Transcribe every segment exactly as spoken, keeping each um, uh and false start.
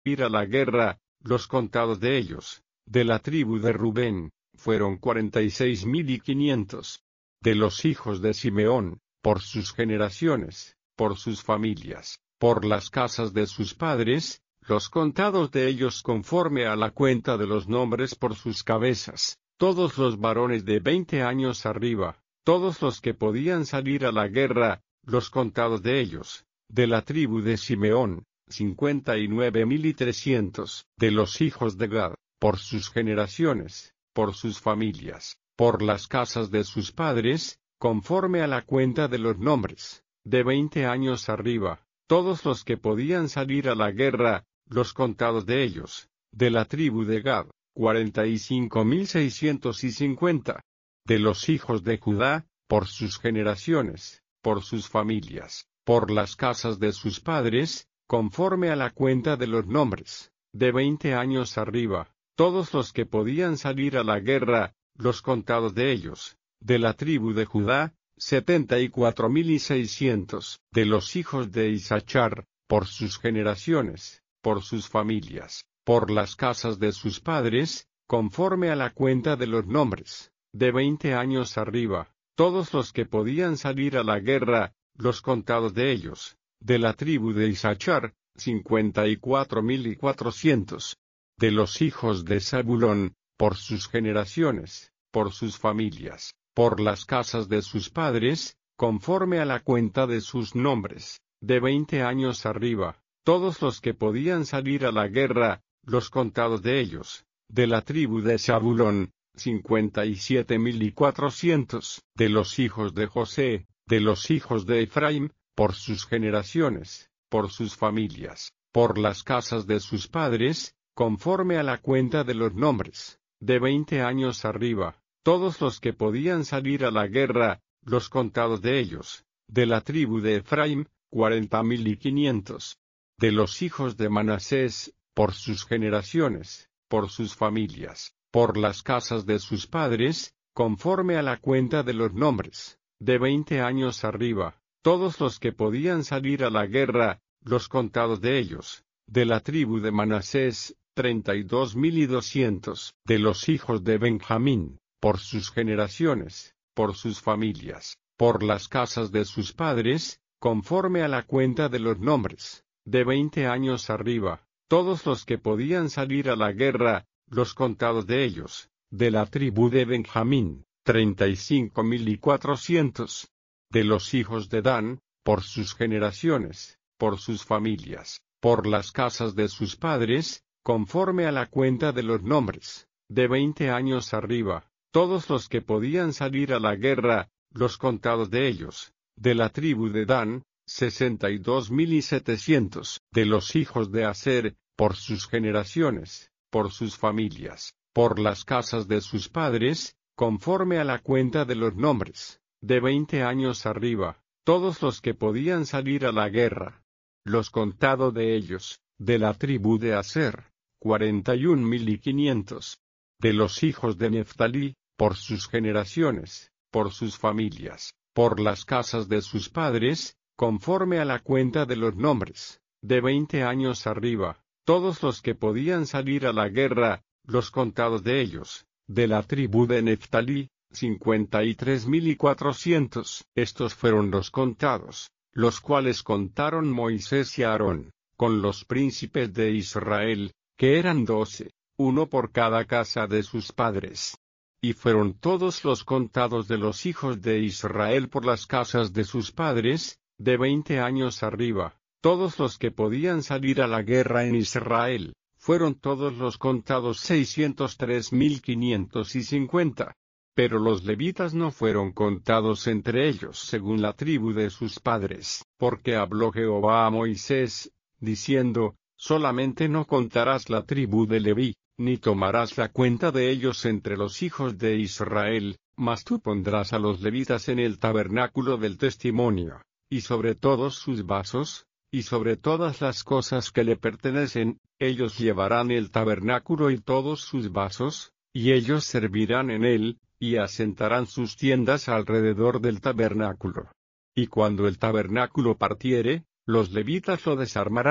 ir a la guerra, los contados de ellos, de la tribu de Rubén, fueron cuarenta y seis mil y quinientos. De los hijos de Simeón, por sus generaciones, por sus familias, por las casas de sus padres, los contados de ellos conforme a la cuenta de los nombres por sus cabezas, todos los varones de veinte años arriba, todos los que podían salir a la guerra, los contados de ellos, de la tribu de Simeón, cincuenta y nueve mil y trescientos. De los hijos de Gad, por sus generaciones, por sus familias, por las casas de sus padres, conforme a la cuenta de los nombres, de veinte años arriba, todos los que podían salir a la guerra, los contados de ellos, de la tribu de Gad, cuarenta y cinco mil seiscientos cincuenta. De los hijos de Judá, por sus generaciones, por sus familias, por las casas de sus padres, conforme a la cuenta de los nombres, de veinte años arriba, todos los que podían salir a la guerra, los contados de ellos, de la tribu de Judá, setenta y cuatro mil y seiscientos. De los hijos de Isachar, por sus generaciones, por sus familias, por las casas de sus padres, conforme a la cuenta de los nombres, de veinte años arriba, todos los que podían salir a la guerra, los contados de ellos, de la tribu de Isachar, cincuenta y cuatro mil y cuatrocientos. De los hijos de Zabulón, por sus generaciones, por sus familias, por las casas de sus padres, conforme a la cuenta de sus nombres, de veinte años arriba, todos los que podían salir a la guerra, los contados de ellos, de la tribu de Zabulón, cincuenta y siete mil y cuatrocientos. De los hijos de José, de los hijos de Efraim, por sus generaciones, por sus familias, por las casas de sus padres, conforme a la cuenta de los nombres, de veinte años arriba, todos los que podían salir a la guerra, los contados de ellos, de la tribu de Efraim, cuarenta mil y quinientos. De los hijos de Manasés, por sus generaciones, por sus familias, por las casas de sus padres, conforme a la cuenta de los nombres, de veinte años arriba, todos los que podían salir a la guerra, los contados de ellos, de la tribu de Manasés, treinta y dos mil y doscientos. De los hijos de Benjamín, por sus generaciones, por sus familias, por las casas de sus padres, conforme a la cuenta de los nombres, de veinte años arriba, todos los que podían salir a la guerra, los contados de ellos, de la tribu de Benjamín, treinta y cinco mil y cuatrocientos. De los hijos de Dan, por sus generaciones, por sus familias, por las casas de sus padres, conforme a la cuenta de los nombres, de veinte años arriba, todos los que podían salir a la guerra, los contados de ellos, de la tribu de Dan, sesenta y dos mil y setecientos. De los hijos de Aser, por sus generaciones, por sus familias, por las casas de sus padres, conforme a la cuenta de los nombres, de veinte años arriba, todos los que podían salir a la guerra. Los contados de ellos, de la tribu de Aser, cuarenta y un mil y quinientos. De los hijos de Neftalí, por sus generaciones, por sus familias, por las casas de sus padres, conforme a la cuenta de los nombres, de veinte años arriba, todos los que podían salir a la guerra, los contados de ellos, de la tribu de Neftalí, cincuenta y tres mil y cuatrocientos. Estos fueron los contados, los cuales contaron Moisés y Aarón, con los príncipes de Israel, que eran doce, uno por cada casa de sus padres. Y fueron todos los contados de los hijos de Israel por las casas de sus padres, de veinte años arriba, todos los que podían salir a la guerra en Israel, fueron todos los contados seiscientos tres mil quinientos y cincuenta. Pero los levitas no fueron contados entre ellos según la tribu de sus padres, porque habló Jehová a Moisés, diciendo, solamente no contarás la tribu de Leví, ni tomarás la cuenta de ellos entre los hijos de Israel, mas tú pondrás a los levitas en el tabernáculo del testimonio, y sobre todos sus vasos, y sobre todas las cosas que le pertenecen, ellos llevarán el tabernáculo y todos sus vasos, y ellos servirán en él, y asentarán sus tiendas alrededor del tabernáculo. Y cuando el tabernáculo partiere, los levitas lo desarmarán,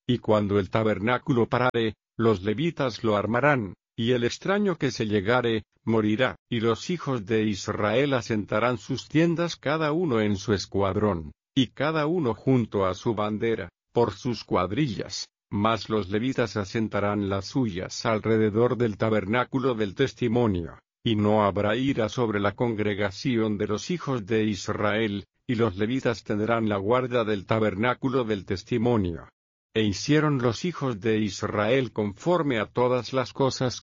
Y cuando el tabernáculo parare, los levitas lo armarán, y el extraño que se llegare, morirá, y los hijos de Israel asentarán sus tiendas cada uno en su escuadrón, y cada uno junto a su bandera, por sus cuadrillas, mas los levitas asentarán las suyas alrededor del tabernáculo del testimonio, y no habrá ira sobre la congregación de los hijos de Israel, y los levitas tendrán la guarda del tabernáculo del testimonio. E hicieron los hijos de Israel conforme a todas las cosas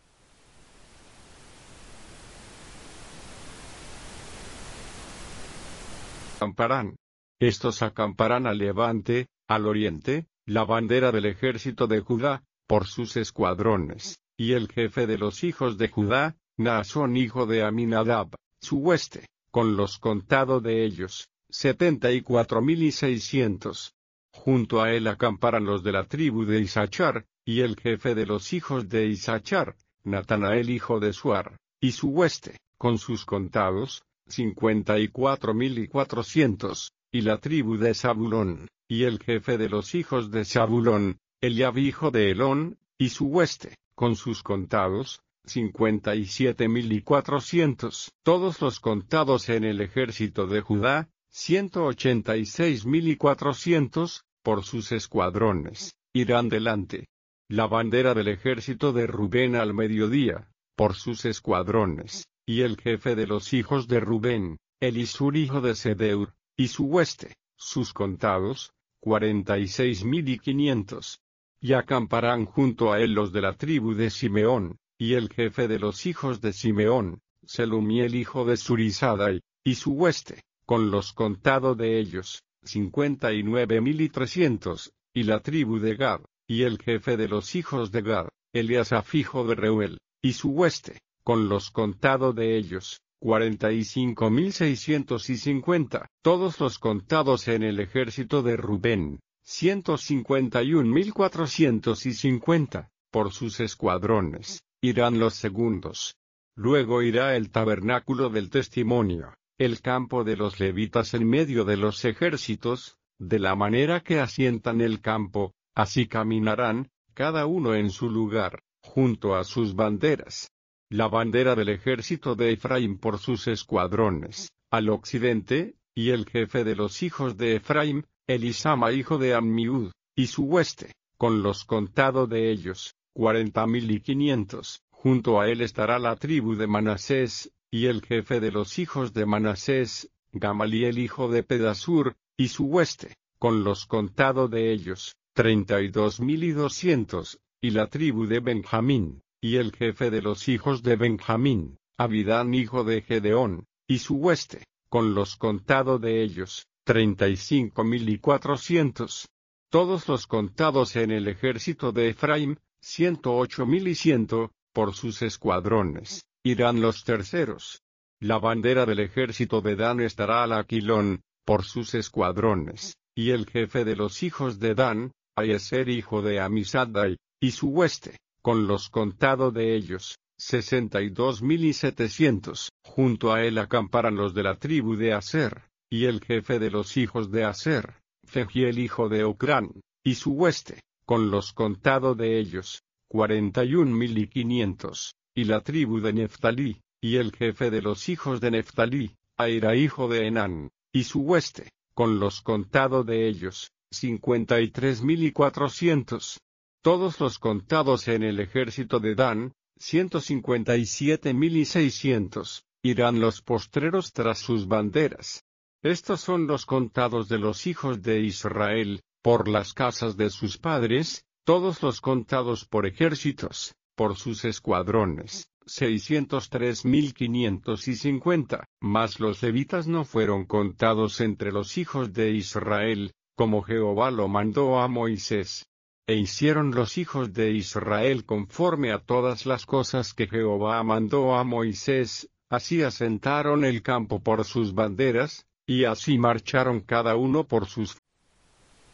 acamparán. Estos acamparán al levante, al oriente, la bandera del ejército de Judá, por sus escuadrones, y el jefe de los hijos de Judá, Naasón hijo de Aminadab, su hueste, con los contados de ellos, setenta y cuatro mil y seiscientos. Junto a él acamparán los de la tribu de Isachar, y el jefe de los hijos de Isachar, Natanael hijo de Suar, y su hueste, con sus contados, cincuenta y cuatro mil y cuatrocientos, y la tribu de Zabulón, y el jefe de los hijos de Zabulón, Eliab hijo de Elón, y su hueste, con sus contados, cincuenta y siete mil y cuatrocientos. Todos los contados en el ejército de Judá, ciento ochenta y seis mil y cuatrocientos, por sus escuadrones, irán delante. La bandera del ejército de Rubén al mediodía, por sus escuadrones, y el jefe de los hijos de Rubén, Elisur hijo de Sedeur, y su hueste, sus contados, cuarenta y seis mil y quinientos. Y acamparán junto a él los de la tribu de Simeón, y el jefe de los hijos de Simeón, Selumiel hijo de Surizadai, y su hueste, con los contados de ellos, cincuenta y nueve mil y trescientos, y la tribu de Gad, y el jefe de los hijos de Gad, Eliasaf hijo de Reuel, y su hueste, con los contados de ellos, cuarenta y cinco mil seiscientos y cincuenta. Todos los contados en el ejército de Rubén, ciento cincuenta y un mil cuatrocientos y cincuenta, por sus escuadrones, irán los segundos. Luego irá el tabernáculo del testimonio, el campo de los levitas en medio de los ejércitos, de la manera que asientan el campo, así caminarán, cada uno en su lugar, junto a sus banderas. La bandera del ejército de Efraín por sus escuadrones, al occidente, y el jefe de los hijos de Efraín, Elisama hijo de Ammiud, y su hueste, con los contados de ellos, cuarenta mil y quinientos. Junto a él estará la tribu de Manasés, y el jefe de los hijos de Manasés, Gamaliel hijo de Pedasur, y su hueste, con los contados de ellos, treinta y dos mil y doscientos, y la tribu de Benjamín, y el jefe de los hijos de Benjamín, Abidán hijo de Gedeón, y su hueste, con los contados de ellos, treinta y cinco mil y cuatrocientos. Todos los contados en el ejército de Efraín, ciento ocho mil y ciento, por sus escuadrones, irán los terceros. La bandera del ejército de Dan estará al aquilón, por sus escuadrones, y el jefe de los hijos de Dan, Aieser hijo de Amisaddai, y su hueste, con los contados de ellos, sesenta y dos mil y setecientos. Junto a él acamparán los de la tribu de Aser, y el jefe de los hijos de Aser, Fegiel hijo de Ocrán, y su hueste, con los contados de ellos, cuarenta y un mil y quinientos, y la tribu de Neftalí, y el jefe de los hijos de Neftalí, Aira hijo de Enán, y su hueste, con los contados de ellos, cincuenta y tres mil y cuatrocientos. Todos los contados en el ejército de Dan, ciento cincuenta y siete mil y seiscientos, irán los postreros tras sus banderas. Estos son los contados de los hijos de Israel, por las casas de sus padres, todos los contados por ejércitos, por sus escuadrones, seiscientos tres mil quinientos y cincuenta, mas los levitas no fueron contados entre los hijos de Israel, como Jehová lo mandó a Moisés. E hicieron los hijos de Israel conforme a todas las cosas que Jehová mandó a Moisés, así asentaron el campo por sus banderas, y así marcharon cada uno por sus